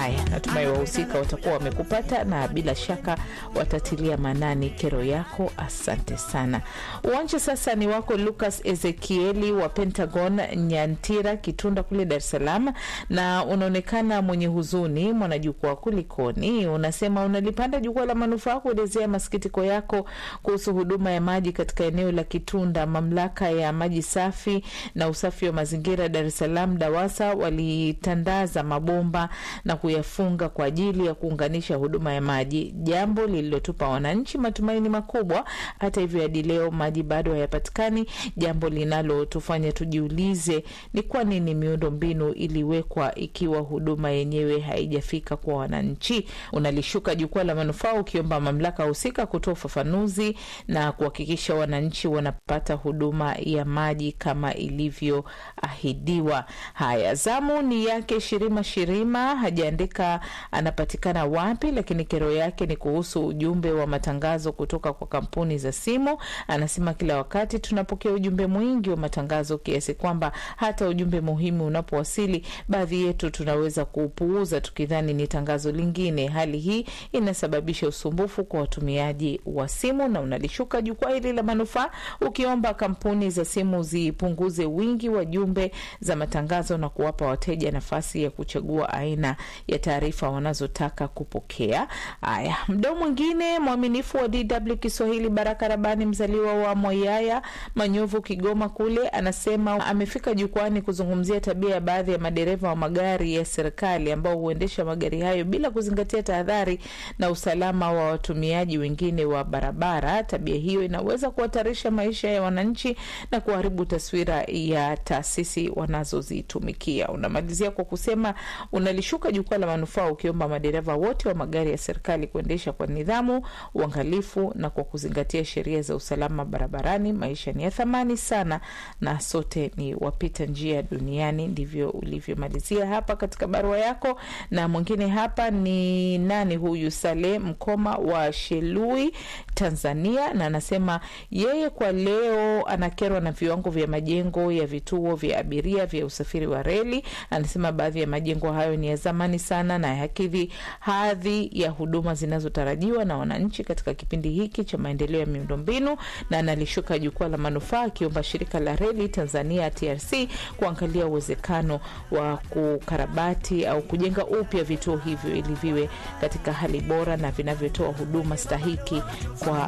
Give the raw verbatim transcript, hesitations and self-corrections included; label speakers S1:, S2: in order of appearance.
S1: Haya, natumai wahusika watakuwa wamekupata na bila shaka watatilia manani kero yako. Asante sana. Uwanja sasa ni wako Lucas Ezekieli wa Pentagon Nyantira Kitunda kule Dar es Salaam, na unaonekana mwenye huzuni. Mwanajukwaa kulikoni, unasema unalipanda jukwaa la manufaa kuelezea masikitiko yako kuhusu huduma ya maji katika eneo la Kitunda. Mamlaka ya maji safi na usafi wa mazingira Dar es Salaam DAWASA walitandaza mabomba na kuyafunga kwa ajili ya kuunganisha huduma ya maji, jambo lililotupa wananchi matumaini makubwa. Hata hivyo hadi leo maji bado hayapatikani, jambo linalotufanya tujiulize ni kwa nini miundombinu iliwekwa ikiwa huduma yenyewe haijafika kwa wananchi. Unalishuka jukwaa la manufaa ukiomba mamlaka husika kutoa ufafanuzi na kuhakikisha wananchi wanapata huduma ya maji kama ilivyoahidiwa. Haya, zamu ni yake Shirima Shirima, hajaandika anapatikana wapi, lakini kero yake ni kuhusu ujumbe wa matangazo kutoka kwa kampuni za simu. Anasema kila wakati tunapokea ujumbe mwingi wa matangazo kiasi kwamba hata ujumbe muhimu unapowasili baadhi yetu tunaweza kuupuuza tukidhani ni tangazo lingine. Hali hii inasababisha usumbufu kwa watumiaji wa simu. Na unalishuka jukwaa hili la manufaa ukiomba kampuni za simu zipunguze wingi wa jumbe za matangazo na kuwapa wateja nafasi ya kuchagua aina ya taarifa wanazotaka kupokea. Haya, mdau mwingine mwaminifu wa D W Kiswahili Baraka Rabani, mzaliwa wa Moyaya Manyovu Kigoma kule, anasema amefika jukwani kuzungumzia tabia ya baadhi ya madereva wa magari ya serikali ambao huendesha magari hayo bila kuzingatia tahadhari na usalama wa watumiaji wengine wa barabara. Tabia hiyo inaweza kuhatarisha maisha ya wananchi na kuharibu taswira ya taasisi wanazozitumikia. Unamalizia kwa kusema unalishuka jukwaa la manufaa ukiomba madereva wote wa magari ya serikali kuendesha kwa nidhamu, uangalifu na kwa kuzingatia sheria za usalama barabarani. Maisha ni ya thamani sana na sote ni wapita njia duniani. Ndivyo ulivyomalizia hapa katika barua yako. Na mwingine hapa ni nani huyu? Saleh Mkoma wa Shelui Tanzania, na anasema yeye kwa leo anakerwa na viwango vya majengo ya vituo vya abiria vya usafiri wa reli. Anasema baadhi ya majengo hayo ni ya zamani sana na hakidhi hadhi ya huduma zinazotarajiwa na wananchi katika kipindi hiki cha maendeleo ya miundombinu. Na analishuka jukwaa la manufaa akiomba shirika la reli Tanzania T R C kuangalia uwezekano wa kukarabati au kujenga upya vituo hivyo ili viwe katika hali bora na vinavyotoa huduma stahiki kwa